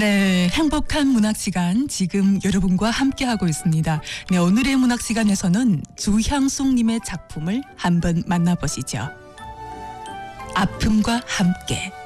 네, 행복한 문학 시간 지금 여러분과 함께하고 있습니다. 네, 오늘의 문학 시간에서는 주향숙님의 작품을 한번 만나보시죠. 아픔과 함께.